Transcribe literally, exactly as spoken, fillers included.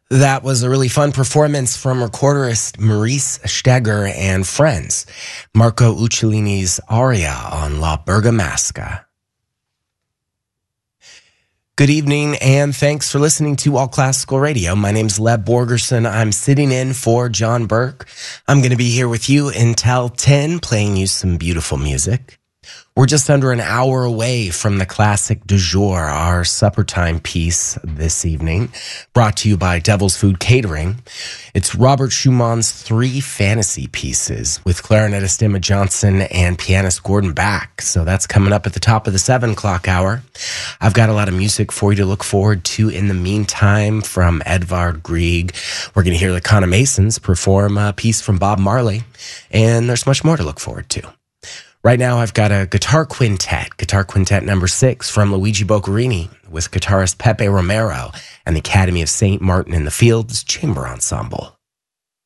That was a really fun performance from recorderist Maurice Steger and friends. Marco Uccellini's aria on La Bergamasca. Good evening, and thanks for listening to All Classical Radio. My name's Leb Borgerson. I'm sitting in for John Burke. I'm going to be here with you until ten, playing you some beautiful music. We're just under an hour away from the classic du jour, our supper time piece this evening, brought to you by Devil's Food Catering. It's Robert Schumann's three fantasy pieces with clarinetist Emma Johnson and pianist Gordon Bach. So that's coming up at the top of the seven o'clock hour. I've got a lot of music for you to look forward to in the meantime from Edvard Grieg. We're going to hear the Conomasons perform a piece from Bob Marley, and there's much more to look forward to. Right now, I've got a guitar quintet, guitar quintet number six from Luigi Boccherini with guitarist Pepe Romero and the Academy of Saint Martin in the Fields Chamber Ensemble.